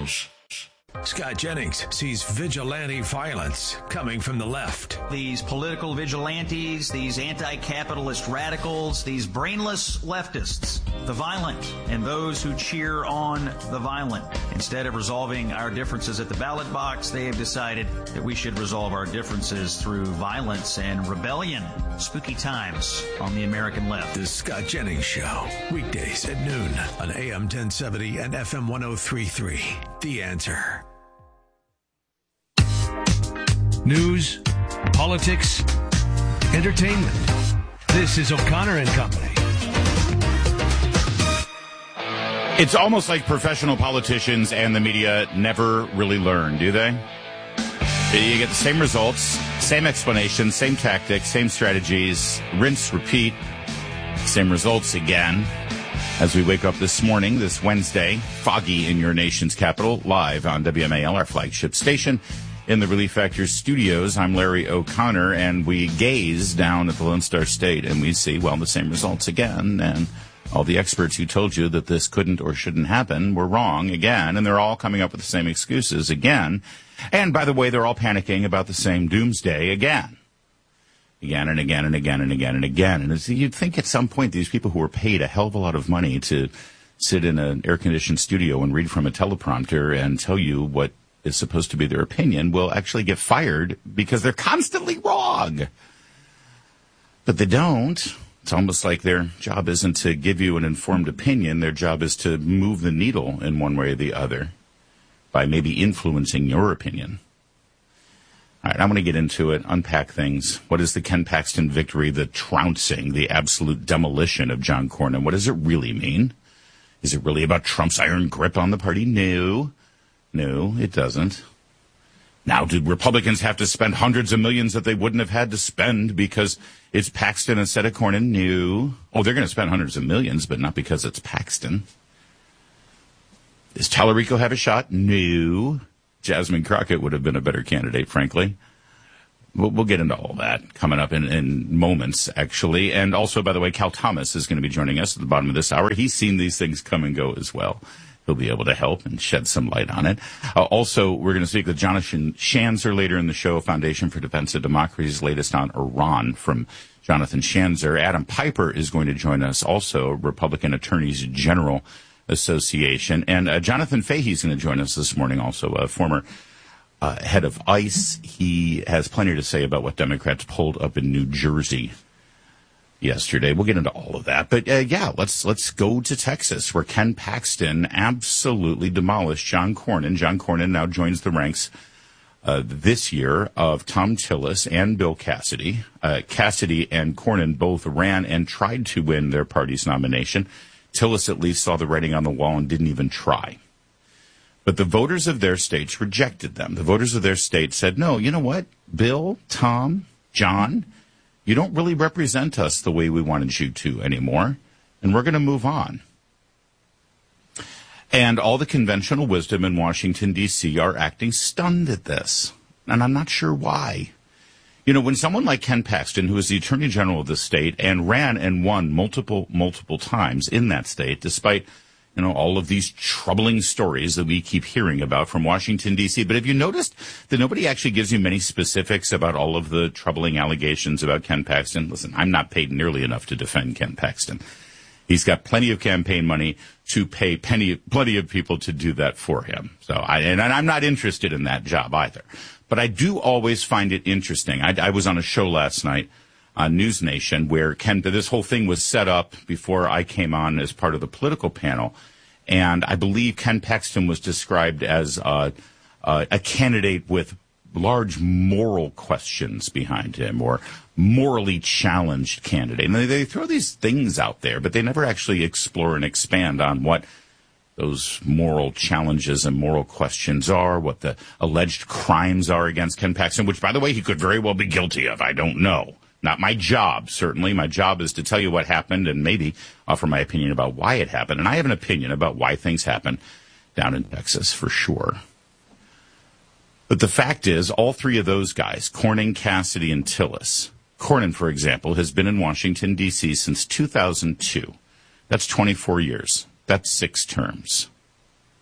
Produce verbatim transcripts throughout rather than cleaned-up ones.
News. Scott Jennings sees vigilante violence coming from the left. These political vigilantes, these anti-capitalist radicals, these brainless leftists, the violent, and those who cheer on the violent. Instead of resolving our differences at the ballot box, they have decided that we should resolve our differences through violence and rebellion. Spooky times on the American left. The Scott Jennings Show, weekdays at noon on A M ten seventy and F M one oh three point three. The Answer. News, politics, entertainment. This is O'Connor and Company. It's almost like professional politicians and the media never really learn, do they? You get the same results, same explanations, same tactics, same strategies, rinse, repeat, same results again. As we wake up this morning, this Wednesday, foggy in your nation's capital, live on W M A L, our flagship station. In the Relief Factor studios, I'm Larry O'Connor, and we gaze down at the Lone Star State, and we see, well, the same results again, and all the experts who told you that this couldn't or shouldn't happen were wrong again, and they're all coming up with the same excuses again. And, by the way, they're all panicking about the same doomsday again. Again and again and again and again and again. And it's, you'd think at some point these people who are paid a hell of a lot of money to sit in an air-conditioned studio and read from a teleprompter and tell you what is supposed to be their opinion will actually get fired because they're constantly wrong. But they don't. It's almost like their job isn't to give you an informed opinion. Their job is to move the needle in one way or the other by maybe influencing your opinion. All right, I'm going to get into it, unpack things. What is the Ken Paxton victory, the trouncing, the absolute demolition of John Cornyn? What does it really mean? Is it really about Trump's iron grip on the party? No. No, it doesn't. Now, do Republicans have to spend hundreds of millions that they wouldn't have had to spend because it's Paxton instead of Cornyn? No. Oh, they're going to spend hundreds of millions, but not because it's Paxton. Does Tallarico have a shot? No. Jasmine Crockett would have been a better candidate, frankly. We'll, we'll get into all that coming up in, in moments, actually. And also, by the way, Cal Thomas is going to be joining us at the bottom of this hour. He's seen these things come and go as well. He'll be able to help and shed some light on it. Uh, also, we're going to speak with Jonathan Schanzer later in the show, Foundation for Defense of Democracy's latest on Iran from Jonathan Schanzer. Adam Piper is going to join us also, Republican Attorneys General Association. And uh, Jonathan Fahey is going to join us this morning, also a former uh, head of ICE. He has plenty to say about what Democrats pulled up in New Jersey yesterday. We'll get into all of that. But, uh, yeah, let's let's go to Texas, where Ken Paxton absolutely demolished John Cornyn. John Cornyn now joins the ranks uh, this year of Thom Tillis and Bill Cassidy. Uh, Cassidy and Cornyn both ran and tried to win their party's nomination. Tillis at least saw the writing on the wall and didn't even try. But the voters of their states rejected them. The voters of their state said, no, you know what, Bill, Tom, John, you don't really represent us the way we wanted you to anymore, and we're going to move on. And all the conventional wisdom in Washington, D C are acting stunned at this, and I'm not sure why. You know, when someone like Ken Paxton, who is the Attorney General of the state and ran and won multiple, multiple times in that state, despite, you know, all of these troubling stories that we keep hearing about from Washington, D C. But have you noticed that nobody actually gives you many specifics about all of the troubling allegations about Ken Paxton? Listen, I'm not paid nearly enough to defend Ken Paxton. He's got plenty of campaign money to pay plenty, plenty of people to do that for him. So I, and I'm not interested in that job either. But I do always find it interesting. I, I was on a show last night on News Nation where Ken, this whole thing was set up before I came on as part of the political panel. And I believe Ken Paxton was described as uh, uh, a candidate with large moral questions behind him, or morally challenged candidate. And they, they throw these things out there, but they never actually explore and expand on what those moral challenges and moral questions are, what the alleged crimes are against Ken Paxton, which, by the way, he could very well be guilty of. I don't know. Not my job, certainly. My job is to tell you what happened and maybe offer my opinion about why it happened. And I have an opinion about why things happen down in Texas, for sure. But the fact is, all three of those guys, Cornyn, Cassidy, and Tillis, Cornyn, for example, has been in Washington, D C since two thousand two. That's twenty-four years. That's six terms.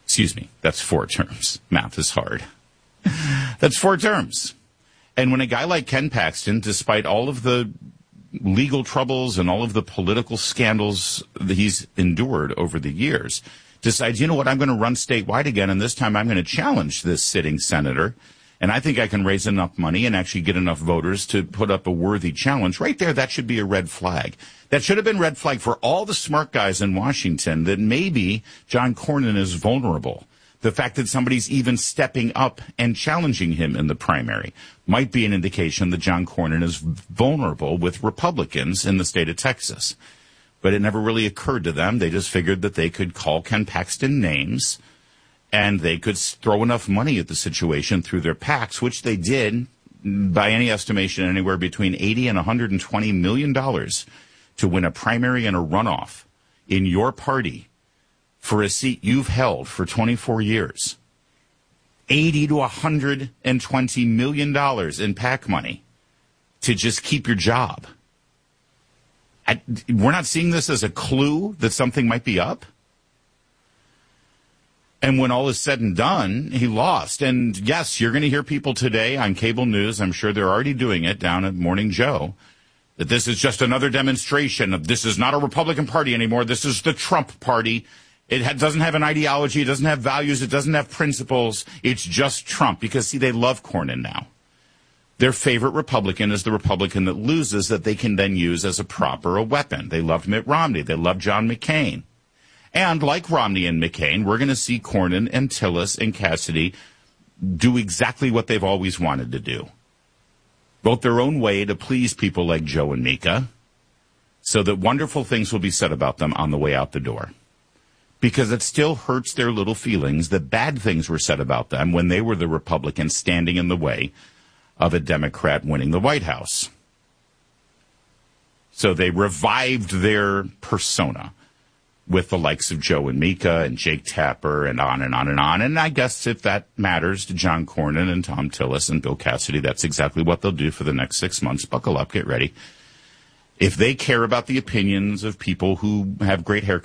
Excuse me, that's four terms. Math is hard. That's four terms. And when a guy like Ken Paxton, despite all of the legal troubles and all of the political scandals that he's endured over the years, decides, you know what, I'm going to run statewide again, and this time I'm going to challenge this sitting senator, and I think I can raise enough money and actually get enough voters to put up a worthy challenge. Right there, that should be a red flag. That should have been red flag for all the smart guys in Washington that maybe John Cornyn is vulnerable. The fact that somebody's even stepping up and challenging him in the primary might be an indication that John Cornyn is vulnerable with Republicans in the state of Texas. But it never really occurred to them. They just figured that they could call Ken Paxton names and they could throw enough money at the situation through their PACs, which they did, by any estimation, anywhere between eighty and one hundred twenty million dollars to win a primary and a runoff in your party for a seat you've held for twenty-four years. eighty to one hundred twenty million dollars in PAC money to just keep your job. I, we're not seeing this as a clue that something might be up. And when all is said and done, he lost. And yes, you're going to hear people today on cable news, I'm sure they're already doing it down at Morning Joe, that this is just another demonstration of this is not a Republican Party anymore. This is the Trump Party. It ha- doesn't have an ideology. It doesn't have values. It doesn't have principles. It's just Trump. Because, see, they love Cornyn now. Their favorite Republican is the Republican that loses that they can then use as a prop or a weapon. They loved Mitt Romney. They loved John McCain. And like Romney and McCain, we're going to see Cornyn and Tillis and Cassidy do exactly what they've always wanted to do. Vote their own way to please people like Joe and Mika so that wonderful things will be said about them on the way out the door. Because it still hurts their little feelings that bad things were said about them when they were the Republicans standing in the way of a Democrat winning the White House. So they revived their persona with the likes of Joe and Mika and Jake Tapper and on and on and on. And I guess if that matters to John Cornyn and Tom Tillis and Bill Cassidy, that's exactly what they'll do for the next six months. Buckle up, get ready. If they care about the opinions of people who have great haircuts,